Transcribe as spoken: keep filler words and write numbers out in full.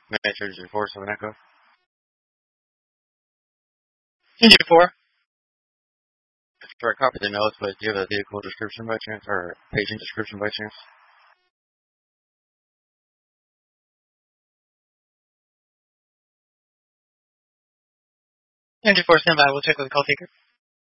Matrix four, seven Echo. Engine four. Sure, I copied the notes, but do you have a vehicle description by chance, or patient description by chance? Engine four, stand by. We'll check with the call taker.